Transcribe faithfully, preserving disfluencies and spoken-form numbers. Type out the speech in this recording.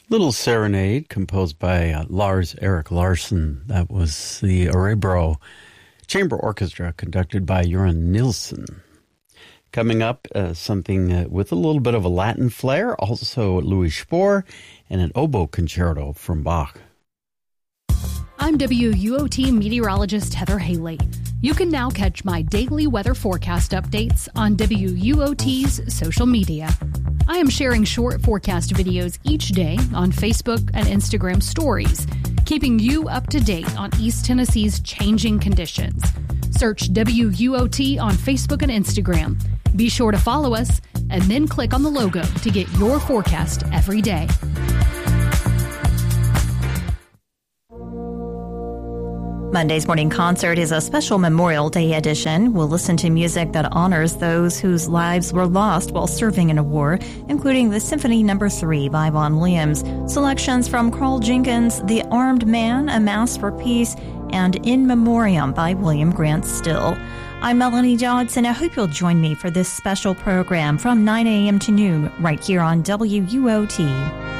Little Serenade, composed by uh, Lars Erik Larsson. That was the Örebro Chamber Orchestra, conducted by Göran Nilsson. Coming up, uh, something uh, with a little bit of a Latin flair, also Louis Spohr, and an oboe concerto from Bach. I'm W U O T meteorologist Heather Haley. You can now catch my daily weather forecast updates on W U O T's social media. I am sharing short forecast videos each day on Facebook and Instagram stories, keeping you up to date on East Tennessee's changing conditions. Search W U O T on Facebook and Instagram. Be sure to follow us and then click on the logo to get your forecast every day. Monday's Morning Concert is a special Memorial Day edition. We'll listen to music that honors those whose lives were lost while serving in a war, including the Symphony Number three by Vaughan Williams, selections from Carl Jenkins' The Armed Man, A Mass for Peace, and In Memoriam by William Grant Still. I'm Melanie Johnson. I hope you'll join me for this special program from nine a.m. to noon right here on W U O T.